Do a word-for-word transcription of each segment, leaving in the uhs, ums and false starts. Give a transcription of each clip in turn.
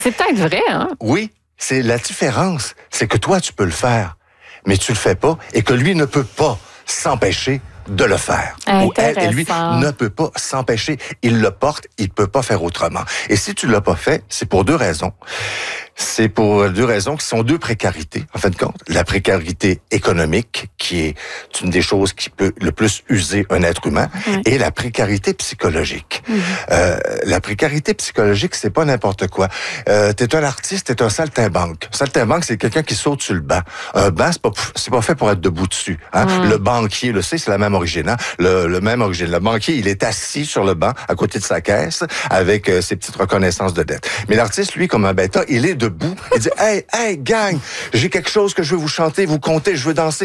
C'est peut-être vrai, hein? Oui, c'est la différence. C'est que toi, tu peux le faire, mais tu le fais pas et que lui ne peut pas s'empêcher de le faire. Ou elle et lui ne peut pas s'empêcher. Il le porte, il peut pas faire autrement. Et si tu l'as pas fait, c'est pour deux raisons. C'est pour deux raisons qui sont deux précarités, en fin de compte. La précarité économique, qui est une des choses qui peut le plus user un être humain, oui. et la précarité psychologique. Mm-hmm. Euh, la précarité psychologique, c'est pas n'importe quoi. Euh, t'es un artiste, t'es un saltimbanque. Saltimbanque, c'est quelqu'un qui saute sur le banc. Un banc, c'est pas, c'est pas fait pour être debout dessus. Hein? Mm. Le banquier, le sait, c'est la même origine. Hein? Le, le même origine. Le banquier, il est assis sur le banc, à côté de sa caisse, avec euh, ses petites reconnaissances de dette. Mais l'artiste, lui, comme un bêta, il est debout. Il dit, hey, hey, gang, j'ai quelque chose que je veux vous chanter, vous compter, je veux danser.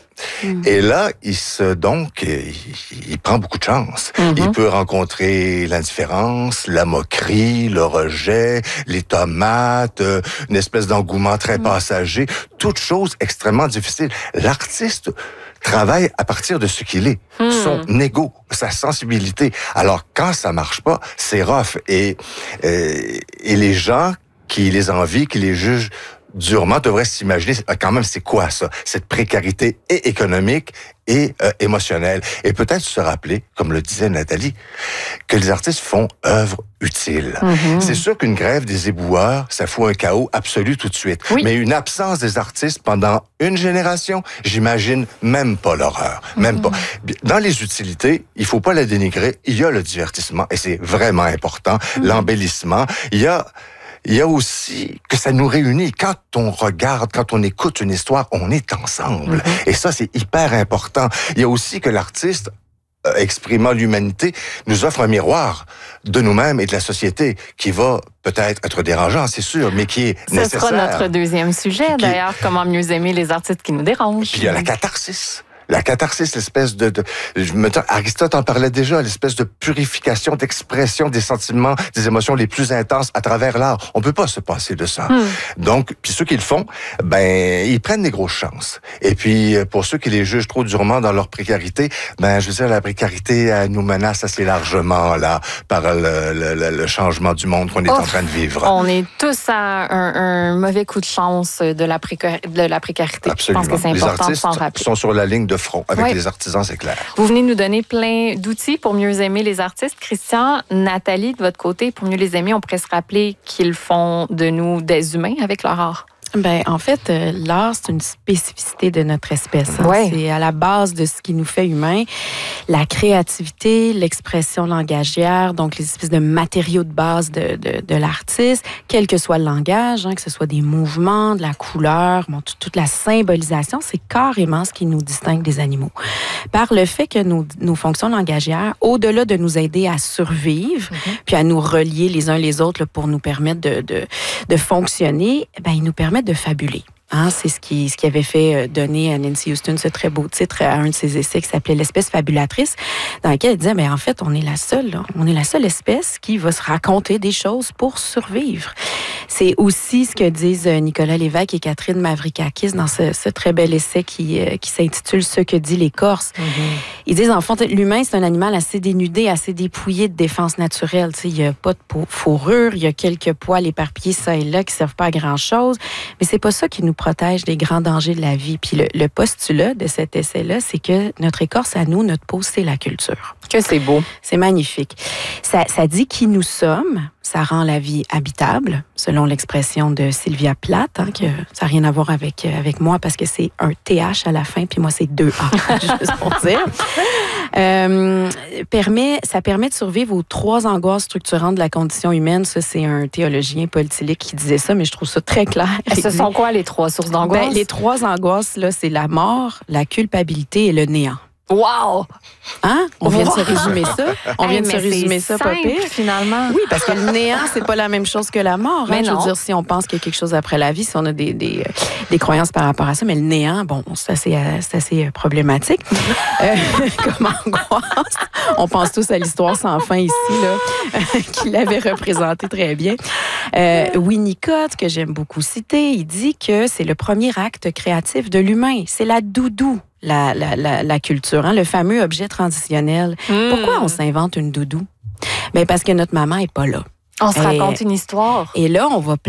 Mm. Et là, il se, donc, il, il prend beaucoup de chance. Mm-hmm. Il peut rencontrer l'indifférence, la moquerie, le rejet, les tomates, une espèce d'engouement très mm. passager, toutes choses extrêmement difficiles. L'artiste travaille à partir de ce qu'il est, mm. son ego, sa sensibilité. Alors, quand ça marche pas, c'est rough. Et, et, et les gens qui les envient, qui les jugent durement, devraient s'imaginer quand même c'est quoi ça, cette précarité et économique et euh, émotionnelle. Et peut-être se rappeler, comme le disait Nathalie, que les artistes font œuvre utile. Mm-hmm. C'est sûr qu'une grève des éboueurs, ça fout un chaos absolu tout de suite. Oui. Mais une absence des artistes pendant une génération, j'imagine même pas l'horreur. Même mm-hmm. pas. Dans les utilités, il faut pas la dénigrer. Il y a le divertissement et c'est vraiment important. Mm-hmm. L'embellissement. Il y a Il y a aussi que ça nous réunit. Quand on regarde, quand on écoute une histoire, on est ensemble. Mm-hmm. Et ça, c'est hyper important. Il y a aussi que l'artiste, euh, exprimant l'humanité, nous offre un miroir de nous-mêmes et de la société qui va peut-être être dérangeant, c'est sûr, mais qui est Ce nécessaire. Ce sera notre deuxième sujet, d'ailleurs, est... comment mieux aimer les artistes qui nous dérangent. Puis il y a la catharsis. La catharsis, l'espèce de, de je me Aristote en parlait déjà, l'espèce de purification, d'expression des sentiments, des émotions les plus intenses à travers l'art. On peut pas se passer de ça. Hmm. Donc, puis ceux qui le font, ben, ils prennent des grosses chances. Et puis, pour ceux qui les jugent trop durement dans leur précarité, ben, je veux dire, la précarité, elle nous menace assez largement, là, par le, le, le changement du monde qu'on est oh, en train de vivre. On est tous à un, un mauvais coup de chance de la, précar... de la précarité. Absolument. Je pense que c'est important de s'en rappeler. Les artistes sont sur la ligne de front avec oui. les artisans, c'est clair. Vous venez nous donner plein d'outils pour mieux aimer les artistes. Christian, Nathalie, de votre côté, pour mieux les aimer, on pourrait se rappeler qu'ils font de nous des humains avec leur art. Ben, en fait, euh, l'art, c'est une spécificité de notre espèce. Hein. Ouais. C'est à la base de ce qui nous fait humains. La créativité, l'expression langagière, donc les espèces de matériaux de base de, de, de l'artiste, quel que soit le langage, hein, que ce soit des mouvements, de la couleur, bon, toute, toute la symbolisation, c'est carrément ce qui nous distingue des animaux. Par le fait que nos, nos fonctions langagières, au-delà de nous aider à survivre, mm-hmm. puis à nous relier les uns les autres là, pour nous permettre de, de, de fonctionner, ben, ils nous permettent de fabuler. Hein, c'est ce qui, ce qui avait fait donner à Nancy Houston ce très beau titre à un de ses essais qui s'appelait L'espèce fabulatrice, dans lequel elle disait, ben, en fait, on est la seule, là, on est la seule espèce qui va se raconter des choses pour survivre. C'est aussi ce que disent Nicolas Lévesque et Catherine Mavrikakis dans ce, ce très bel essai qui, qui s'intitule « Ce que dit l'écorce mm-hmm. ». Ils disent, en fait, l'humain, c'est un animal assez dénudé, assez dépouillé de défense naturelle. Il n'y a pas de fourrure, il y a quelques poils éparpillés ça et là qui ne servent pas à grand-chose, mais c'est pas ça qui nous protège des grands dangers de la vie. Puis le, le postulat de cet essai-là, c'est que notre écorce à nous, notre peau, c'est la culture. Que c'est beau. C'est magnifique. Ça, ça dit qui nous sommes, ça rend la vie habitable, selon l'expression de Sylvia Plath, hein, que ça n'a rien à voir avec, avec moi parce que c'est un T H à la fin, puis moi, c'est deux A, juste pour dire. Euh, permet, ça permet de survivre aux trois angoisses structurantes de la condition humaine. Ça, c'est un théologien politique qui disait ça, mais je trouve ça très clair. Et ce sont quoi les trois sources d'angoisse? Ben, les trois angoisses, là, c'est la mort, la culpabilité et le néant. Wow! Hein? On vient wow. de se résumer ça. On hey, vient de se résumer ça, simple, pas pire. Finalement. Oui, parce que le néant, c'est pas la même chose que la mort. Hein? Mais je non. veux dire, si on pense qu'il y a quelque chose après la vie, si on a des, des, des croyances par rapport à ça, mais le néant, bon, c'est assez, c'est assez problématique. euh, comme angoisse. On pense tous à l'histoire sans fin ici, là, qui l'avait représenté très bien. Euh, Winnicott, que j'aime beaucoup citer, il dit que c'est le premier acte créatif de l'humain. C'est la doudou. La, la, la, la culture, hein, le fameux objet transitionnel. Mmh. Pourquoi on s'invente une doudou? Ben parce que notre maman est pas là. On se et, raconte une histoire. Et là, on va